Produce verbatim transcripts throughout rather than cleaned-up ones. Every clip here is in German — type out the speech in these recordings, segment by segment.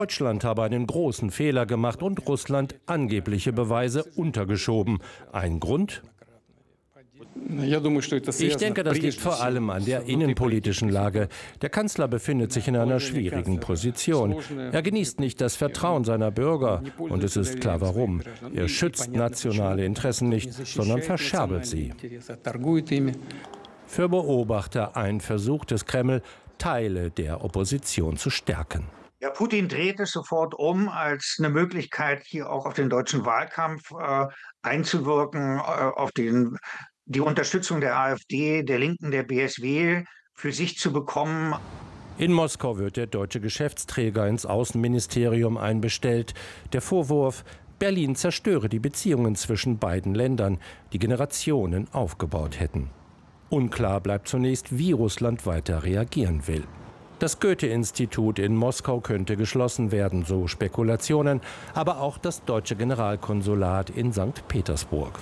Deutschland habe einen großen Fehler gemacht und Russland angebliche Beweise untergeschoben. Ein Grund? Ich denke, das liegt vor allem an der innenpolitischen Lage. Der Kanzler befindet sich in einer schwierigen Position. Er genießt nicht das Vertrauen seiner Bürger. Und es ist klar, warum. Er schützt nationale Interessen nicht, sondern verscherbelt sie. Für Beobachter ein Versuch des Kreml, Teile der Opposition zu stärken. Ja, Putin dreht es sofort um als eine Möglichkeit, hier auch auf den deutschen Wahlkampf äh, einzuwirken, äh, auf den, die Unterstützung der AfD, der Linken, der B S W für sich zu bekommen. In Moskau wird der deutsche Geschäftsträger ins Außenministerium einbestellt. Der Vorwurf, Berlin zerstöre die Beziehungen zwischen beiden Ländern, die Generationen aufgebaut hätten. Unklar bleibt zunächst, wie Russland weiter reagieren will. Das Goethe-Institut in Moskau könnte geschlossen werden, so Spekulationen, aber auch das deutsche Generalkonsulat in Sankt Petersburg.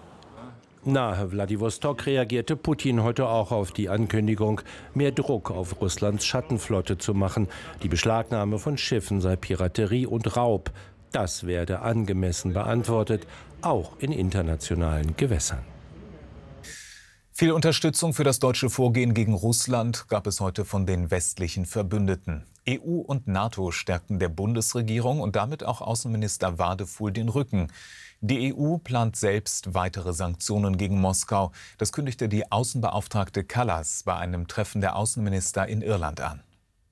Nahe Wladiwostok reagierte Putin heute auch auf die Ankündigung, mehr Druck auf Russlands Schattenflotte zu machen. Die Beschlagnahme von Schiffen sei Piraterie und Raub. Das werde angemessen beantwortet, auch in internationalen Gewässern. Viel Unterstützung für das deutsche Vorgehen gegen Russland gab es heute von den westlichen Verbündeten. E U und NATO stärkten der Bundesregierung und damit auch Außenminister Wadefuhl den Rücken. Die E U plant selbst weitere Sanktionen gegen Moskau. Das kündigte die Außenbeauftragte Kallas bei einem Treffen der Außenminister in Irland an.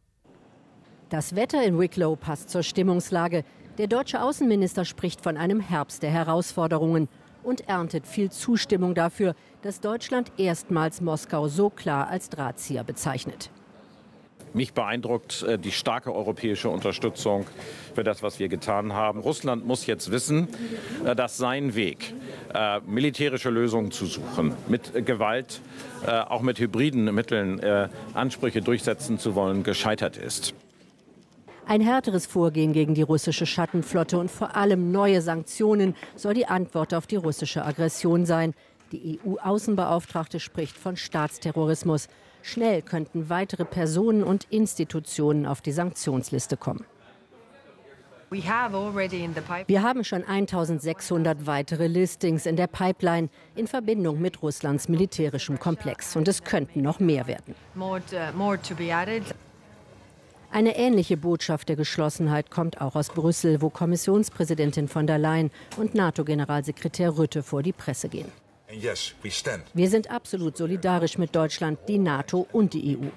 Das Wetter in Wicklow passt zur Stimmungslage. Der deutsche Außenminister spricht von einem Herbst der Herausforderungen und erntet viel Zustimmung dafür, dass Deutschland erstmals Moskau so klar als Drahtzieher bezeichnet. Mich beeindruckt die starke europäische Unterstützung für das, was wir getan haben. Russland muss jetzt wissen, dass sein Weg, militärische Lösungen zu suchen, mit Gewalt, auch mit hybriden Mitteln Ansprüche durchsetzen zu wollen, gescheitert ist. Ein härteres Vorgehen gegen die russische Schattenflotte und vor allem neue Sanktionen soll die Antwort auf die russische Aggression sein. Die E U-Außenbeauftragte spricht von Staatsterrorismus. Schnell könnten weitere Personen und Institutionen auf die Sanktionsliste kommen. Wir haben schon eintausendsechshundert weitere Listings in der Pipeline in Verbindung mit Russlands militärischem Komplex. Und es könnten noch mehr werden. Eine ähnliche Botschaft der Geschlossenheit kommt auch aus Brüssel, wo Kommissionspräsidentin von der Leyen und NATO-Generalsekretär Rutte vor die Presse gehen. Wir sind absolut solidarisch mit Deutschland, die NATO und die E U.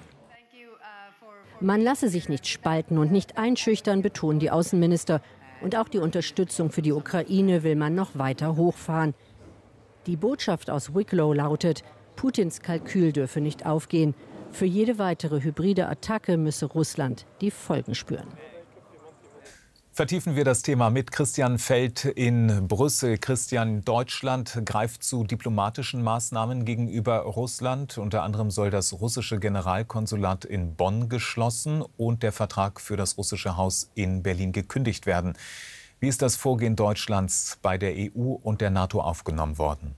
Man lasse sich nicht spalten und nicht einschüchtern, betonen die Außenminister. Und auch die Unterstützung für die Ukraine will man noch weiter hochfahren. Die Botschaft aus Wicklow lautet, Putins Kalkül dürfe nicht aufgehen. Für jede weitere hybride Attacke müsse Russland die Folgen spüren. Vertiefen wir das Thema mit Christian Feld in Brüssel. Christian, Deutschland greift zu diplomatischen Maßnahmen gegenüber Russland. Unter anderem soll das russische Generalkonsulat in Bonn geschlossen und der Vertrag für das russische Haus in Berlin gekündigt werden. Wie ist das Vorgehen Deutschlands bei der E U und der NATO aufgenommen worden?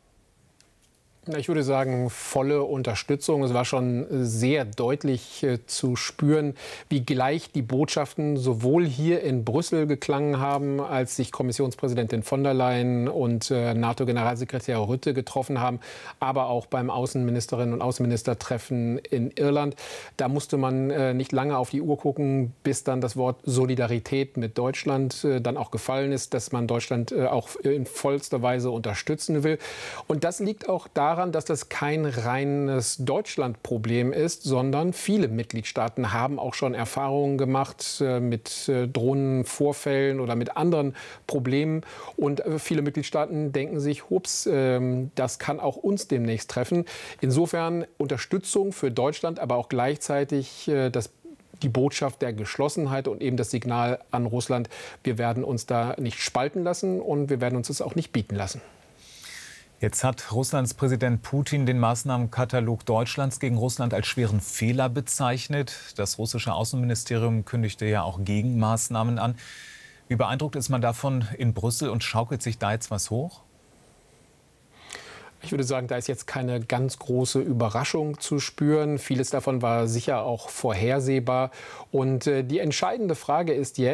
Ich würde sagen, volle Unterstützung. Es war schon sehr deutlich äh, zu spüren, wie gleich die Botschaften sowohl hier in Brüssel geklangen haben, als sich Kommissionspräsidentin von der Leyen und äh, NATO-Generalsekretär Rutte getroffen haben, aber auch beim Außenministerinnen- und Außenministertreffen in Irland. Da musste man äh, nicht lange auf die Uhr gucken, bis dann das Wort Solidarität mit Deutschland äh, dann auch gefallen ist, dass man Deutschland äh, auch in vollster Weise unterstützen will. Und das liegt auch daran, dass das kein reines Deutschland-Problem ist, sondern viele Mitgliedstaaten haben auch schon Erfahrungen gemacht äh, mit äh, Drohnenvorfällen oder mit anderen Problemen. Und äh, viele Mitgliedstaaten denken sich, hups, äh, das kann auch uns demnächst treffen. Insofern Unterstützung für Deutschland, aber auch gleichzeitig äh, das die Botschaft der Geschlossenheit und eben das Signal an Russland, wir werden uns da nicht spalten lassen und wir werden uns das auch nicht bieten lassen. Jetzt hat Russlands Präsident Putin den Maßnahmenkatalog Deutschlands gegen Russland als schweren Fehler bezeichnet. Das russische Außenministerium kündigte ja auch Gegenmaßnahmen an. Wie beeindruckt ist man davon in Brüssel und schaukelt sich da jetzt was hoch? Ich würde sagen, da ist jetzt keine ganz große Überraschung zu spüren. Vieles davon war sicher auch vorhersehbar. Und äh, die entscheidende Frage ist jetzt,